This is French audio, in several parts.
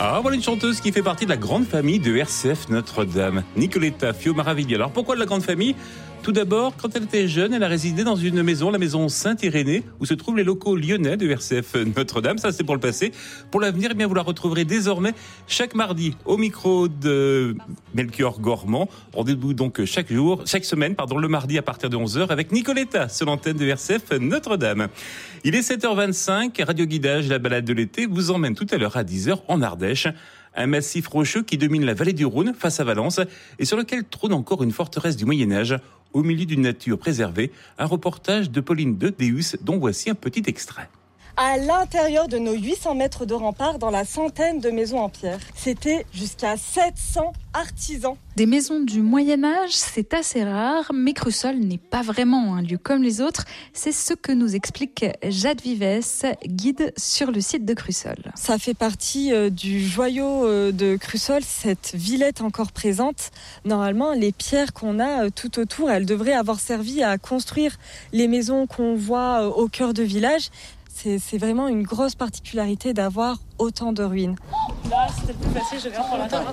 Ah, voilà une chanteuse qui fait partie de la grande famille de RCF Notre-Dame, Nicoletta Fio-Maraviglia. Alors pourquoi de la grande famille ? Tout d'abord, quand elle était jeune, elle a résidé dans une maison, la maison Saint-Irénée, où se trouvent les locaux lyonnais de RCF Notre-Dame. Ça, c'est pour le passé. Pour l'avenir, eh bien, vous la retrouverez désormais chaque mardi au micro de Melchior Gormand. Rendez-vous donc chaque semaine, le mardi à partir de 11h avec Nicoletta sur l'antenne de RCF Notre-Dame. Il est 7h25, Radio Guidage, la balade de l'été vous emmène tout à l'heure à 10h en Ardèche. Un massif rocheux qui domine la vallée du Rhône face à Valence et sur lequel trône encore une forteresse du Moyen-Âge au milieu d'une nature préservée. Un reportage de Pauline de Deus dont voici un petit extrait. À l'intérieur de nos 800 mètres de remparts, dans la centaine de maisons en pierre, c'était jusqu'à 700 artisans. Des maisons du Moyen-Âge, c'est assez rare, mais Crussol n'est pas vraiment un lieu comme les autres. C'est ce que nous explique Jade Vives, guide sur le site de Crussol. Ça fait partie du joyau de Crussol, cette villette encore présente. Normalement, les pierres qu'on a tout autour, elles devraient avoir servi à construire les maisons qu'on voit au cœur de village. C'est vraiment une grosse particularité d'avoir autant de ruines. Là, c'était le plus facile, je viens pour la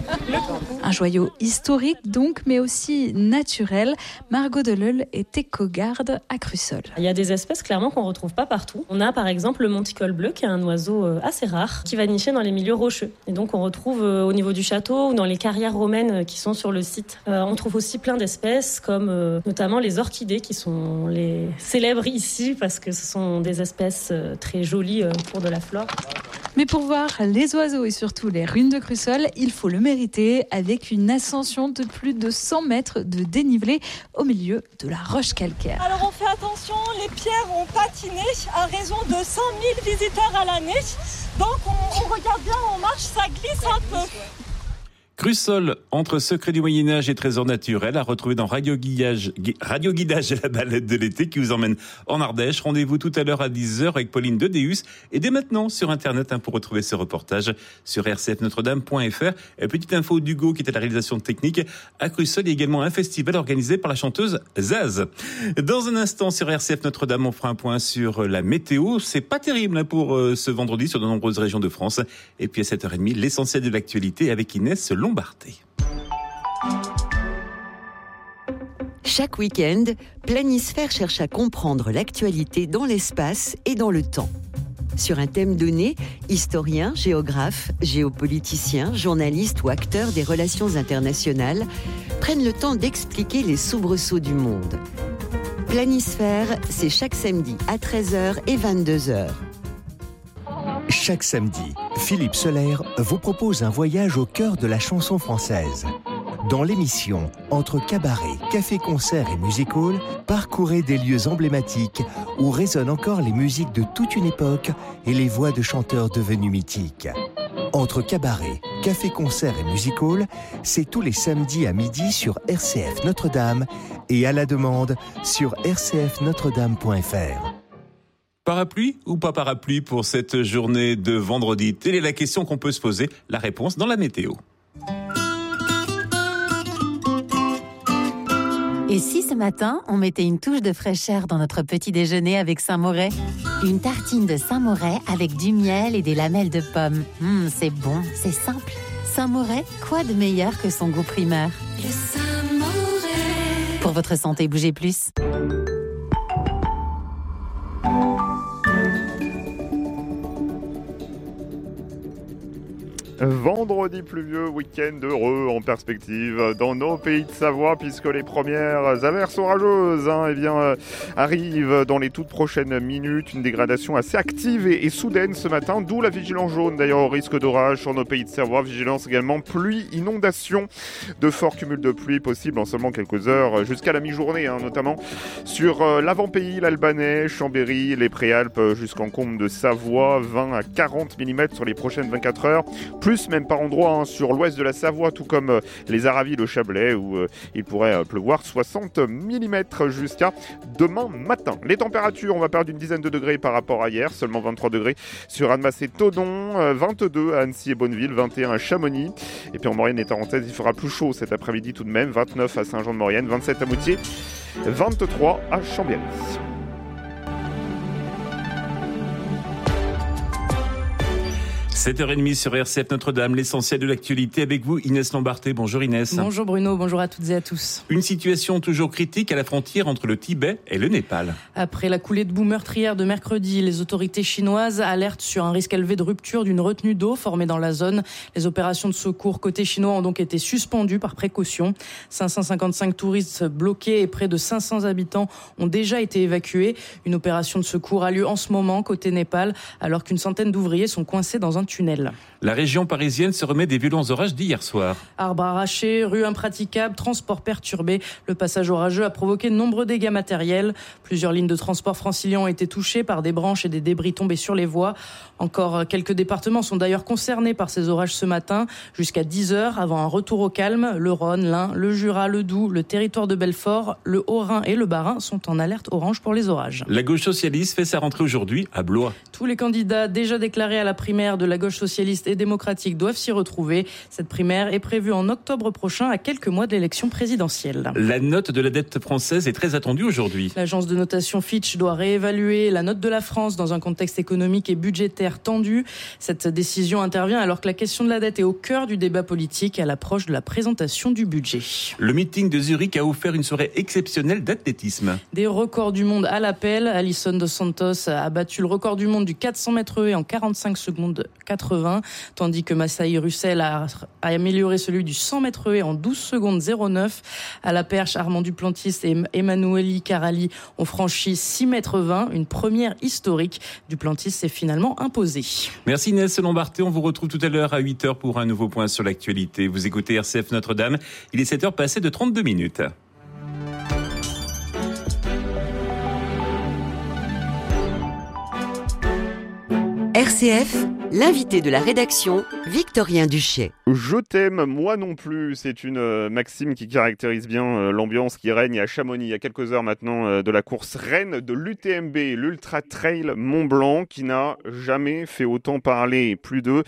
Un joyau historique donc, mais aussi naturel. Margot Deleuil est éco-garde à Crussol. Il y a des espèces clairement qu'on ne retrouve pas partout. On a par exemple le monticole bleu, qui est un oiseau assez rare, qui va nicher dans les milieux rocheux. Et donc on retrouve au niveau du château ou dans les carrières romaines qui sont sur le site. On trouve aussi plein d'espèces comme notamment les orchidées qui sont les célèbres ici parce que ce sont des espèces très jolies pour de la flore. Mais pour voir les oiseaux et surtout les ruines de Crussol, il faut le mériter avec une ascension de plus de 100 mètres de dénivelé au milieu de la roche calcaire. Alors on fait attention, les pierres ont patiné à raison de 100 000 visiteurs à l'année. Donc on regarde bien, on marche, ça glisse un peu. Crussol, entre secrets du Moyen-Âge et trésors naturels, à retrouver dans Radio Guidage et la balade de l'été qui vous emmène en Ardèche. Rendez-vous tout à l'heure à 10h avec Pauline de Deus et dès maintenant sur Internet pour retrouver ce reportage sur rcfnotredame.fr. Et petite info d'Hugo qui est à la réalisation technique. À Crussol, il y a également un festival organisé par la chanteuse Zaz. Dans un instant sur RCF Notre-Dame, on fera un point sur la météo. C'est pas terrible pour ce vendredi sur de nombreuses régions de France. Et puis à 7h30, l'essentiel de l'actualité avec Inès Lombarté. Chaque week-end, Planisphère cherche à comprendre l'actualité dans l'espace et dans le temps. Sur un thème donné, historiens, géographes, géopoliticiens, journalistes ou acteurs des relations internationales prennent le temps d'expliquer les soubresauts du monde. Planisphère, c'est chaque samedi à 13h et 22h. Chaque samedi, Philippe Soler vous propose un voyage au cœur de la chanson française. Dans l'émission Entre cabaret, café-concert et music-hall, parcourez des lieux emblématiques où résonnent encore les musiques de toute une époque et les voix de chanteurs devenus mythiques. Entre cabaret, café-concert et music-hall, c'est tous les samedis à midi sur RCF Notre-Dame et à la demande sur rcfnotredame.fr. Parapluie ou pas parapluie pour cette journée de vendredi ? Telle est la question qu'on peut se poser. La réponse dans la météo. Et si ce matin, on mettait une touche de fraîcheur dans notre petit déjeuner avec Saint-Moret ? Une tartine de Saint-Moret avec du miel et des lamelles de pommes. C'est bon, c'est simple. Saint-Moret, quoi de meilleur que son goût primaire ? Le Saint-Moret. Pour votre santé, bougez plus. Vendredi pluvieux, week-end heureux en perspective dans nos pays de Savoie puisque les premières averses orageuses arrivent dans les toutes prochaines minutes. Une dégradation assez active et soudaine ce matin, d'où la vigilance jaune d'ailleurs au risque d'orage sur nos pays de Savoie. Vigilance également pluie, inondation, de forts cumuls de pluie possibles en seulement quelques heures jusqu'à la mi-journée, notamment sur l'avant-pays, l'Albanais, Chambéry, les Préalpes jusqu'en Combe de Savoie, 20 à 40 mm sur les prochaines 24 heures. Plus même par endroits sur l'ouest de la Savoie, tout comme les Aravis, le Chablais, où il pourrait pleuvoir 60 mm jusqu'à demain matin. Les températures, on va perdre une dizaine de degrés par rapport à hier, seulement 23 degrés sur Annemasse et Thonon, 22 à Annecy et Bonneville, 21 à Chamonix. Et puis en Maurienne et Tarentaise, il fera plus chaud cet après-midi tout de même, 29 à Saint-Jean-de-Maurienne, 27 à Moutier, 23 à Chambéry. 7h30 sur RCF Notre-Dame, l'essentiel de l'actualité avec vous, Inès Lambarté. Bonjour Inès. Bonjour Bruno, bonjour à toutes et à tous. Une situation toujours critique à la frontière entre le Tibet et le Népal. Après la coulée de boue meurtrière de mercredi, les autorités chinoises alertent sur un risque élevé de rupture d'une retenue d'eau formée dans la zone. Les opérations de secours côté chinois ont donc été suspendues par précaution. 555 touristes bloqués et près de 500 habitants ont déjà été évacués. Une opération de secours a lieu en ce moment côté Népal, alors qu'une centaine d'ouvriers sont coincés dans un tunnel. La région parisienne se remet des violents orages d'hier soir. Arbres arrachés, rues impraticables, transports perturbés. Le passage orageux a provoqué de nombreux dégâts matériels. Plusieurs lignes de transport francilien ont été touchées par des branches et des débris tombés sur les voies. Encore quelques départements sont d'ailleurs concernés par ces orages ce matin, jusqu'à 10h avant un retour au calme. Le Rhône, l'Ain, le Jura, le Doubs, le territoire de Belfort, le Haut-Rhin et le Bas-Rhin sont en alerte orange pour les orages. La gauche socialiste fait sa rentrée aujourd'hui à Blois. Tous les candidats déjà déclarés à la primaire de la gauche socialiste et démocratique doivent s'y retrouver. Cette primaire est prévue en octobre prochain, à quelques mois de l'élection présidentielle. La note de la dette française est très attendue aujourd'hui. L'agence de notation Fitch doit réévaluer la note de la France dans un contexte économique et budgétaire tendu. Cette décision intervient alors que la question de la dette est au cœur du débat politique à l'approche de la présentation du budget. Le meeting de Zurich a offert une soirée exceptionnelle d'athlétisme. Des records du monde à l'appel. Alison Dos Santos a battu le record du monde du 400 mètres haies en 45 secondes 80, tandis que Massaï Russell a amélioré celui du 100 mètres haies en 12 secondes 09. À la perche, Armand Duplantis et Emanuele Carali ont franchi 6 mètres 20, une première historique. Duplantis s'est finalement imposé. Merci Inès Lombarté, on vous retrouve tout à l'heure à 8h pour un nouveau point sur l'actualité. Vous écoutez RCF Notre-Dame, il est 7h passé de 32 minutes. RCF, l'invité de la rédaction, Victorien Duchet. Je t'aime, moi non plus. C'est une maxime qui caractérise bien l'ambiance qui règne à Chamonix. Il y a quelques heures maintenant de la course reine de l'UTMB, l'Ultra Trail Mont Blanc, qui n'a jamais fait autant parler. Plus de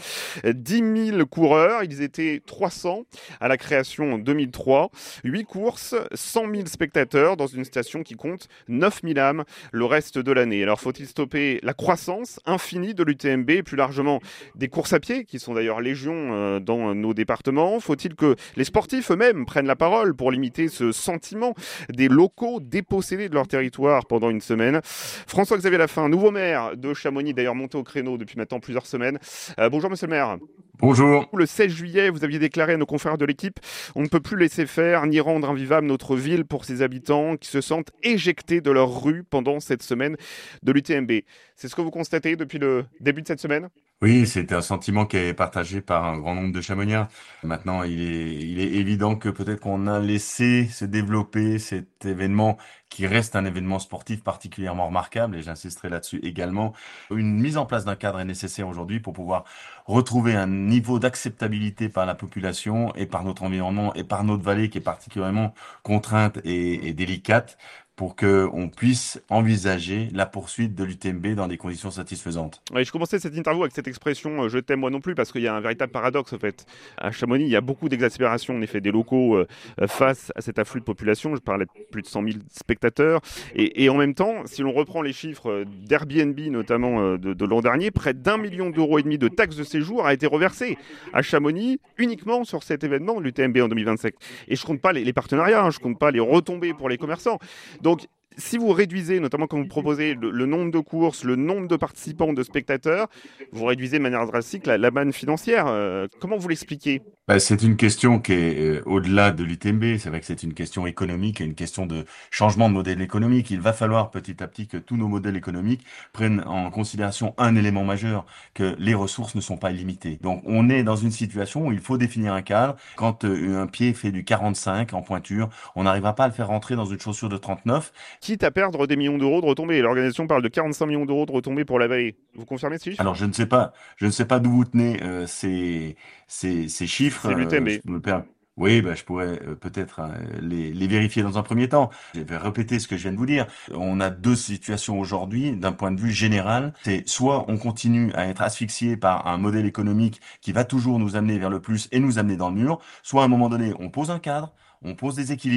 10 000 coureurs. Ils étaient 300 à la création en 2003. 8 courses, 100 000 spectateurs dans une station qui compte 9 000 âmes le reste de l'année. Alors faut-il stopper la croissance infinie de l'UTMB et plus largement des courses à pied qui sont d'ailleurs légion dans nos départements? Faut-il que les sportifs eux-mêmes prennent la parole pour limiter ce sentiment des locaux dépossédés de leur territoire pendant une semaine? François-Xavier Lafin, nouveau maire de Chamonix, d'ailleurs monté au créneau depuis maintenant plusieurs semaines. Bonjour monsieur le maire. Bonjour. Le 16 juillet, vous aviez déclaré à nos confrères de l'équipe: on ne peut plus laisser faire ni rendre invivable notre ville pour ses habitants qui se sentent éjectés de leur rue pendant cette semaine de l'UTMB. C'est ce que vous constatez depuis le début de cette semaine? Oui, c'est un sentiment qui est partagé par un grand nombre de Chamoniens. Maintenant, il est évident que peut-être qu'on a laissé se développer cet événement qui reste un événement sportif particulièrement remarquable, et j'insisterai là-dessus également. Une mise en place d'un cadre est nécessaire aujourd'hui pour pouvoir retrouver un niveau d'acceptabilité par la population et par notre environnement et par notre vallée qui est particulièrement contrainte et délicate, pour qu'on puisse envisager la poursuite de l'UTMB dans des conditions satisfaisantes. Oui, je commençais cette interview avec cette expression « je t'aime moi non plus » parce qu'il y a un véritable paradoxe en fait. À Chamonix, il y a beaucoup d'exaspération en effet des locaux face à cet afflux de population. Je parlais de plus de 100 000 spectateurs. Et en même temps, si l'on reprend les chiffres d'Airbnb notamment de l'an dernier, près d'1,5 million d'euros de taxes de séjour a été reversé à Chamonix uniquement sur cet événement, l'UTMB en 2025. Et je ne compte pas les partenariats, je ne compte pas les retombées pour les commerçants. Donc, si vous réduisez, notamment quand vous proposez le nombre de courses, le nombre de participants, de spectateurs, vous réduisez de manière drastique la manne financière. Comment vous l'expliquez ? C'est une question qui est au-delà de l'UTMB. C'est vrai que c'est une question économique et une question de changement de modèle économique. Il va falloir petit à petit que tous nos modèles économiques prennent en considération un élément majeur, que les ressources ne sont pas illimitées. Donc on est dans une situation où il faut définir un cadre. Quand un pied fait du 45 en pointure, on n'arrivera pas à le faire rentrer dans une chaussure de 39. Quitte à perdre des millions d'euros de retombées. L'organisation parle de 45 millions d'euros de retombées pour la vallée. Vous confirmez ce chiffre ? Alors je ne sais pas d'où vous tenez ces chiffres. C'est l'UTMB. Oui, je pourrais peut-être les vérifier dans un premier temps. Je vais répéter ce que je viens de vous dire. On a deux situations aujourd'hui d'un point de vue général. C'est soit on continue à être asphyxié par un modèle économique qui va toujours nous amener vers le plus et nous amener dans le mur, soit à un moment donné on pose un cadre, on pose des équilibres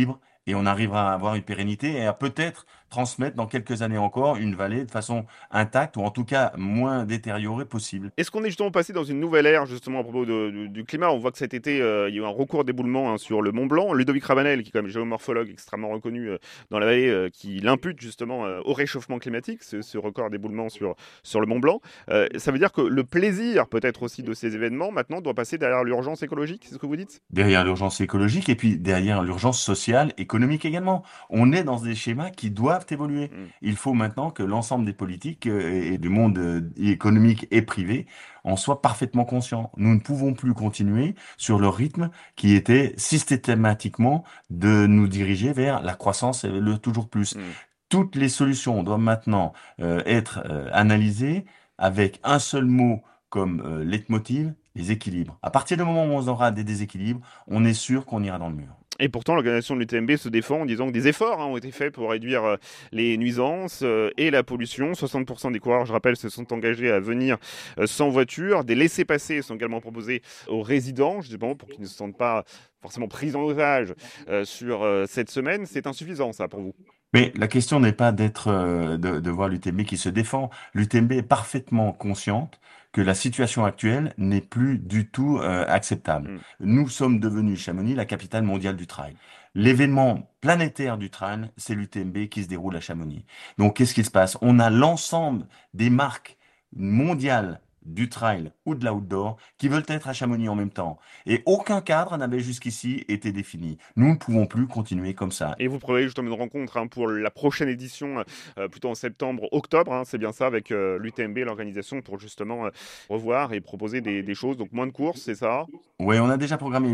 et on arrivera à avoir une pérennité et à peut-être transmettre dans quelques années encore une vallée de façon intacte ou en tout cas moins détériorée possible. Est-ce qu'on est justement passé dans une nouvelle ère justement à propos du climat? On voit que cet été, il y a eu un recours d'éboulement sur le Mont Blanc. Ludovic Rabanel, qui est quand même géomorphologue extrêmement reconnu dans la vallée, qui l'impute justement au réchauffement climatique, ce record d'éboulement sur le Mont Blanc. Ça veut dire que le plaisir peut-être aussi de ces événements maintenant doit passer derrière l'urgence écologique, c'est ce que vous dites? Derrière l'urgence écologique et puis derrière l'urgence sociale, économique également. On est dans des schémas qui doivent évoluer. Il faut maintenant que l'ensemble des politiques et du monde économique et privé en soient parfaitement conscients. Nous ne pouvons plus continuer sur le rythme qui était systématiquement de nous diriger vers la croissance et le toujours plus. Toutes les solutions doivent maintenant être analysées avec un seul mot comme leitmotiv, les équilibres. À partir du moment où on aura des déséquilibres, on est sûr qu'on ira dans le mur. Et pourtant, l'organisation de l'UTMB se défend en disant que des efforts ont été faits pour réduire les nuisances et la pollution. 60% des coureurs, je rappelle, se sont engagés à venir sans voiture. Des laissez-passer sont également proposés aux résidents, justement, pour qu'ils ne se sentent pas forcément pris en otage sur cette semaine. C'est insuffisant, ça, pour vous? Mais la question n'est pas de voir l'UTMB qui se défend. L'UTMB est parfaitement consciente que la situation actuelle n'est plus du tout acceptable. Nous sommes devenus, Chamonix, la capitale mondiale du trail. L'événement planétaire du trail, c'est l'UTMB qui se déroule à Chamonix. Donc, qu'est-ce qui se passe? On a l'ensemble des marques mondiales du trail ou de l'outdoor qui veulent être à Chamonix en même temps. Et aucun cadre n'avait jusqu'ici été défini. Nous ne pouvons plus continuer comme ça. Et vous prévoyez justement une rencontre pour la prochaine édition, plutôt en septembre-octobre, c'est bien ça, avec l'UTMB, l'organisation, pour justement revoir et proposer des choses. Donc moins de courses, c'est ça? Oui, on a déjà programmé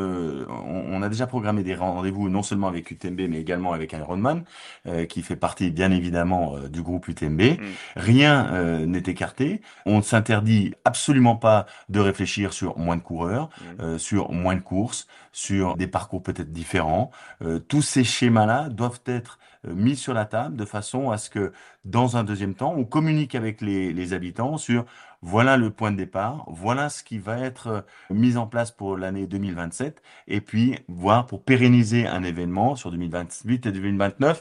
des rendez-vous non seulement avec UTMB mais également avec Ironman, qui fait partie bien évidemment du groupe UTMB. Rien n'est écarté. On s'interdit absolument pas de réfléchir sur moins de coureurs, sur moins de courses, sur des parcours peut-être différents. Tous ces schémas-là doivent être mis sur la table de façon à ce que, dans un deuxième temps, on communique avec les habitants sur voilà le point de départ, voilà ce qui va être mis en place pour l'année 2027, et puis voir pour pérenniser un événement sur 2028 et 2029,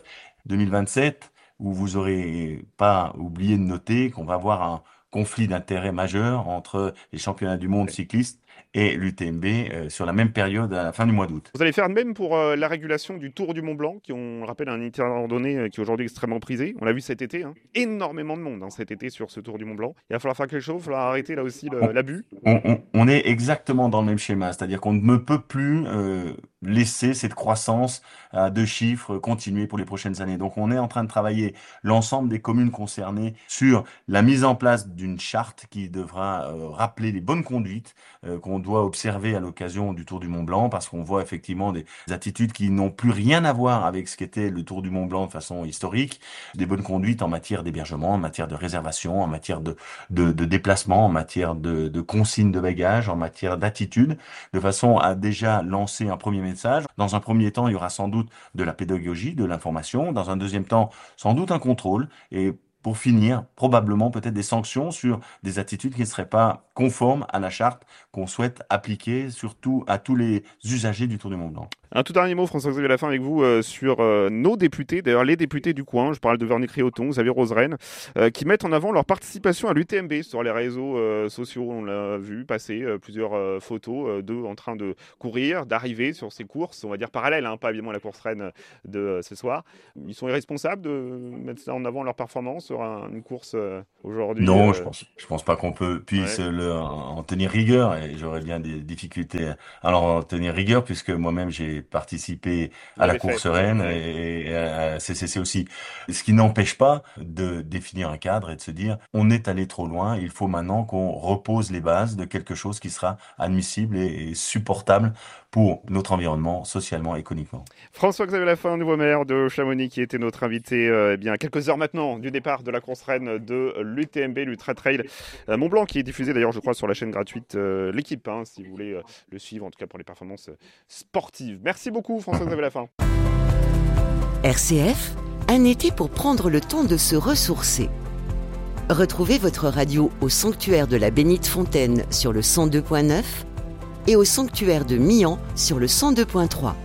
2027, où vous aurez pas oublié de noter qu'on va avoir un conflit d'intérêts majeur entre les championnats du monde cyclistes et l'UTMB sur la même période à la fin du mois d'août. Vous allez faire de même pour la régulation du Tour du Mont Blanc, qui, on le rappelle, un itinéraire randonnée qui est aujourd'hui extrêmement prisé. On l'a vu cet été, énormément de monde cet été sur ce Tour du Mont Blanc. Il va falloir faire quelque chose, il va falloir arrêter là aussi l'abus. On est exactement dans le même schéma, c'est-à-dire qu'on ne peut plus laisser cette croissance à 2 chiffres continuer pour les prochaines années. Donc on est en train de travailler l'ensemble des communes concernées sur la mise en place d'une charte qui devra rappeler les bonnes conduites qu'on doit observer à l'occasion du Tour du Mont Blanc, parce qu'on voit effectivement des attitudes qui n'ont plus rien à voir avec ce qu'était le Tour du Mont Blanc de façon historique, des bonnes conduites en matière d'hébergement, en matière de réservation, en matière de déplacement, en matière de consigne de bagages, en matière d'attitude, de façon à déjà lancer un premier message. Dans un premier temps, il y aura sans doute de la pédagogie, de l'information. Dans un deuxième temps, sans doute un contrôle. Et pour finir, probablement peut-être des sanctions sur des attitudes qui ne seraient pas conformes à la charte qu'on souhaite appliquer, surtout à tous les usagers du Tour du Mont Blanc. Un tout dernier mot, François-Xavier Lafin, avec vous sur nos députés, d'ailleurs les députés du coin, je parle de Vernier-Créoton, Xavier Roseraine, qui mettent en avant leur participation à l'UTMB sur les réseaux sociaux. On l'a vu passer plusieurs photos d'eux en train de courir, d'arriver sur ces courses, on va dire parallèles, pas évidemment à la course reine de ce soir. Ils sont irresponsables de mettre ça en avant leur performance sur une course aujourd'hui? Non, je pense pas qu'on puisse en tenir rigueur, et j'aurais bien des difficultés à en tenir rigueur, puisque moi-même j'ai participé à la course reine et à CCC aussi. Ce qui n'empêche pas de définir un cadre et de se dire on est allé trop loin, il faut maintenant qu'on repose les bases de quelque chose qui sera admissible et supportable pour notre environnement, socialement, économiquement. François-Xavier Lafin, nouveau maire de Chamonix, qui était notre invité bien quelques heures maintenant du départ de la course reine de l'UTMB, l'Ultra Trail Mont Blanc, qui est diffusé d'ailleurs, je crois, sur la chaîne gratuite L'équipe, si vous voulez le suivre, en tout cas pour les performances sportives. Merci beaucoup, François-Xavier Lafin. RCF, un été pour prendre le temps de se ressourcer. Retrouvez votre radio au sanctuaire de la Bénite Fontaine sur le 102.9 et au sanctuaire de Mian sur le 102.3.